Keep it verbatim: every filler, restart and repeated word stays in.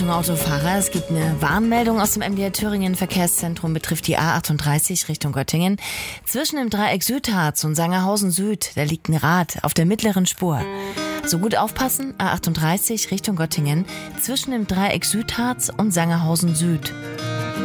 Achtung Autofahrer, es gibt eine Warnmeldung aus dem M D R Thüringen Verkehrszentrum, betrifft die A achtunddreißig Richtung Göttingen. Zwischen dem Dreieck Südharz und Sangerhausen Süd, da liegt ein Rad auf der mittleren Spur. So gut aufpassen, A achtunddreißig Richtung Göttingen, zwischen dem Dreieck Südharz und Sangerhausen Süd.